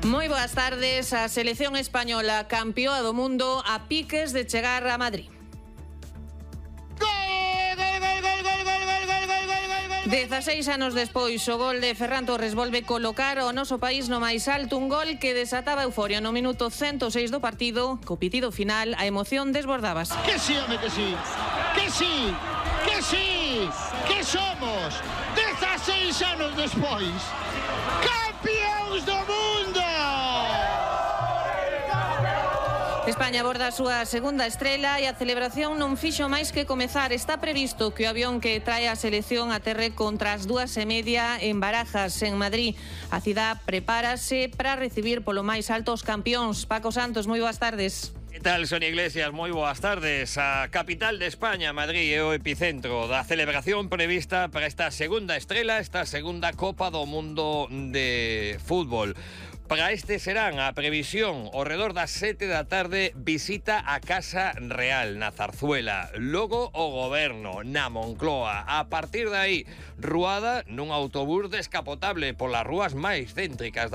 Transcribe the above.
Moi boas tardes. A selección española campeoa do mundo a piques de chegar a Madrid. 16 anos despois, o gol de Ferran Torres volve colocar o noso país no máis alto, un gol que desataba euforia no minuto 106 do partido. Co pitido final, a emoción desbordábase. Que sí, home, que sí. Que sí. Que sí. Que somos 16 anos despois campeóns do mundo. España aborda a súa segunda estrela e a celebración non fixo máis que comezar. Está previsto que o avión que trae a selección aterre contra as 2:30 en Barajas, en Madrid. A cidade prepárase para recibir polo máis alto os campións. Paco Santos, moi boas tardes. Que tal, Sonia Iglesias? Moi boas tardes. A capital de España, Madrid, é o epicentro da celebración prevista para esta segunda estrela, esta segunda Copa do Mundo de fútbol. Para este serán a previsión, ao redor das 7 da tarde, visita a Casa Real na Zarzuela, logo o Goberno na Moncloa. A partir de aí, ruada nun autobús descapotable polas rúas máis céntricas